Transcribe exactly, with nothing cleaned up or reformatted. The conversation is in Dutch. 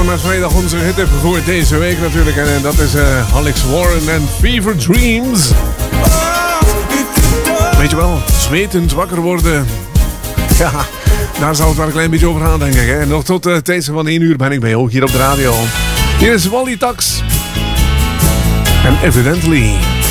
we naar vrijdag onze hit hebben voor deze week natuurlijk. En, en dat is uh, Alex Warren en Fever Dreams. Weet je wel, zwetend wakker worden. Ja, daar zou het wel een klein beetje over gaan, denk ik. Hè? Nog tot uh, tijd van één uur ben ik bij jou hier op de radio. Hier is Wally Tax. En Evidently.